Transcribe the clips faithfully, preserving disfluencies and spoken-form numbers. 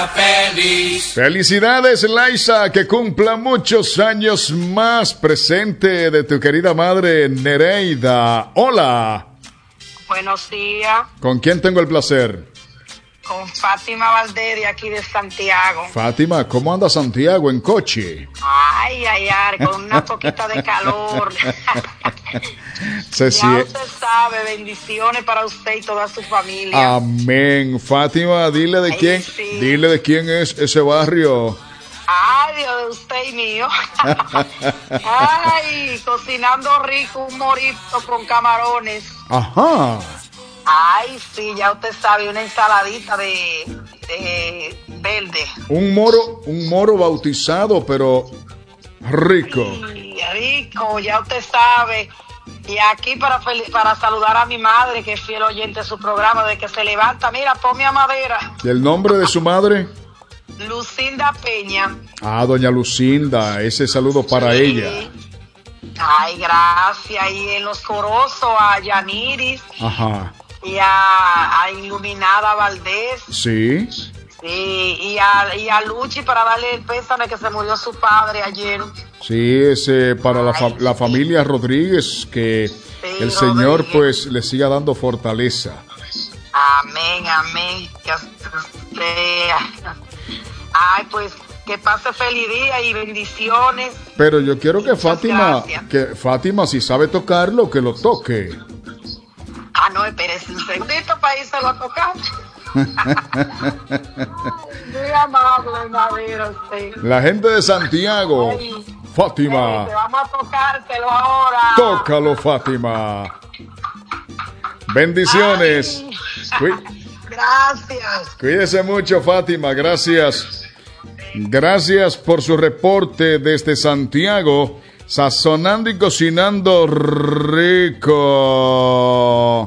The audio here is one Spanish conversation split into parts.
sea feliz. Felicidades, Laisa, que cumpla muchos años más. Presente de tu querida madre Nereida. Hola. Buenos días. ¿Con quién tengo el placer? Con Fátima Valdés de aquí de Santiago. Fátima, ¿cómo anda Santiago en coche? Ay, ay, ay, con una poquita de calor. Se ya sí. usted sabe, bendiciones para usted y toda su familia. Amén. Fátima, dile de Ay, quién, sí. dile de quién es ese barrio. Ay, Dios de usted y mío. Ay, cocinando rico, un morito con camarones. Ajá. Ay, sí, ya usted sabe, una ensaladita de, de verde. Un moro, un moro bautizado, pero rico. Sí, rico, ya usted sabe. Y aquí para fel- para saludar a mi madre, que es fiel oyente de su programa, de que se levanta, mira, ponme a madera. ¿Y el nombre de su madre? Lucinda Peña. Ah, doña Lucinda, ese saludo para Sí. ella. Ay, gracias. Y en los Corosos a Yaniris Ajá. y a, a Iluminada Valdés. Sí. Sí, y a, y a Luchi para darle el pésame que se murió su padre ayer. Sí, ese para la, fa- Ay, la sí. familia Rodríguez, que el Señor Rodríguez. pues le siga dando fortaleza. Amén, amén. Que así sea. Ay, pues que pase feliz día y bendiciones. Pero yo quiero que Muchas Fátima, gracias. que Fátima si sabe tocarlo, que lo toque. Ah, no, espérese un segundito para irse a tocar. Muy amable, madera, usted. La gente de Santiago, Ay, Fátima, espérese, vamos a tocártelo ahora. tócalo, Fátima. Bendiciones. Cuí- Gracias. Cuídese mucho, Fátima. Gracias. Gracias por su reporte desde Santiago. Sazonando y cocinando rico.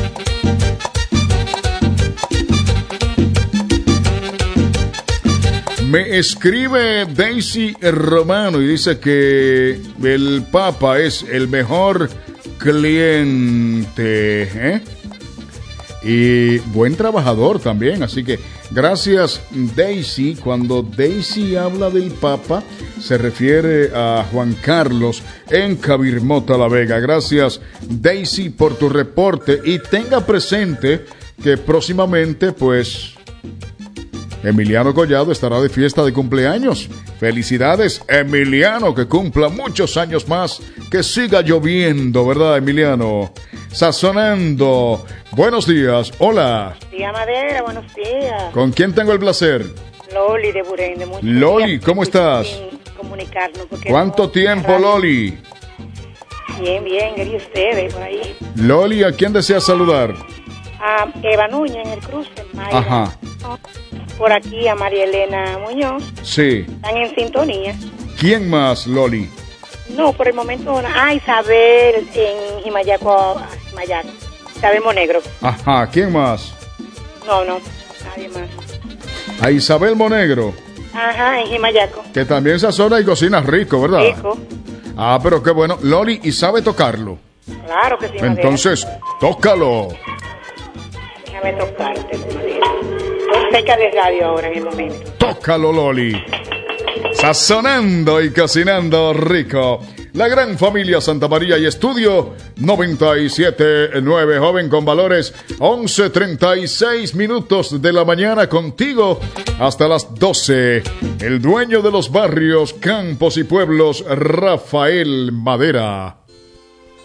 Me escribe Daisy Romano y dice que el Papa es el mejor cliente, ¿eh? Y buen trabajador también, así que gracias Daisy. Cuando Daisy habla del Papa se refiere a Juan Carlos en Cabirmota La Vega. Gracias Daisy por tu reporte y tenga presente que próximamente pues Emiliano Collado estará de fiesta de cumpleaños. Felicidades, Emiliano, que cumpla muchos años más, que siga lloviendo, ¿verdad, Emiliano? Sazonando. Buenos días, hola. Tía Madera, buenos días. ¿Con quién tengo el placer? Loli de Burén, de muchos Loli, días ¿cómo estás? sin comunicarnos. porque ¿Cuánto no- tiempo, radio- Loli? Bien, bien, y ustedes por ahí. Loli, ¿a quién desea saludar? A Eva Núñez en el cruce, Mayra. Ajá, Por aquí a María Elena Muñoz. sí. Están en sintonía. ¿Quién más, Loli? No, por el momento, no. Ah, Isabel en Jimayaco, Jimayaco. Isabel Monegro. Ajá, ¿quién más? No, no, nadie más. A Isabel Monegro, Ajá, en Jimayaco. que también sazona y cocina rico, ¿verdad? Rico. Ah, pero qué bueno. Loli, ¿y sabe tocarlo? Claro que sí, Madera. Entonces, tócalo. Déjame tocarte, Madera. Estoy cerca de radio ahora en el momento. Tócalo, Loli. Sazonando y cocinando rico. La gran familia Santa María y Estudio noventa y siete punto nueve, joven con valores, once treinta y seis minutos de la mañana contigo hasta las doce. El dueño de los barrios, campos y pueblos, Rafael Madera.